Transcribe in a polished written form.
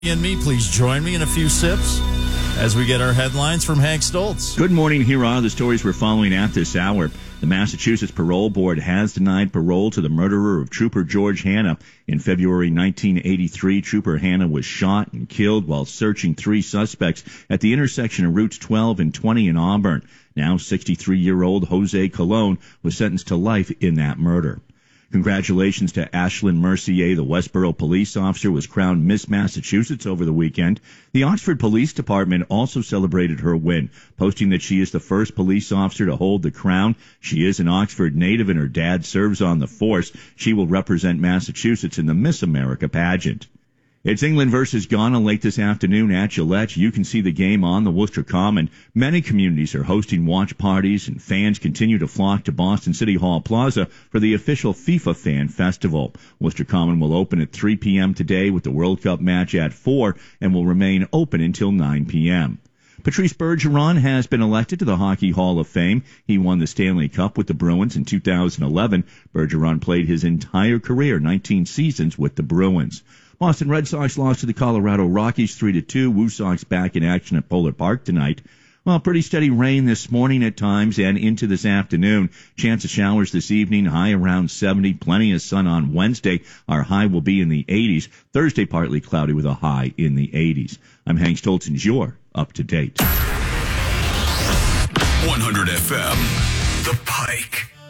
And me, please join me in a few sips as we get our headlines from Hank Stoltz. Good morning. Here are the stories we're following at this hour. The Massachusetts Parole Board has denied parole to the murderer of Trooper George Hanna. In February 1983, Trooper Hanna was shot and killed while searching three suspects at the intersection of Routes 12 and 20 in Auburn. Now 63-year-old Jose Colon was sentenced to life in that murder. Congratulations to Ashlyn Mercier, the Westboro police officer, was crowned Miss Massachusetts over the weekend. The Oxford Police Department also celebrated her win, posting that she is the first police officer to hold the crown. She is an Oxford native and her dad serves on the force. She will represent Massachusetts in the Miss America pageant. It's England versus Ghana late this afternoon at Gillette. You can see the game on the Worcester Common. Many communities are hosting watch parties, and fans continue to flock to Boston City Hall Plaza for the official FIFA Fan Festival. Worcester Common will open at 3 p.m. today with the World Cup match at 4 and will remain open until 9 p.m. Patrice Bergeron has been elected to the Hockey Hall of Fame. He won the Stanley Cup with the Bruins in 2011. Bergeron played his entire career, 19 seasons, with the Bruins. Boston Red Sox lost to the Colorado Rockies 3-2. Woo Sox back in action at Polar Park tonight. Well, pretty steady rain this morning at times and into this afternoon. Chance of showers this evening, high around 70. Plenty of sun on Wednesday. Our high will be in the 80s. Thursday, partly cloudy with a high in the 80s. I'm Hank Stoltz, and you're up to date. 100 FM, The Pike.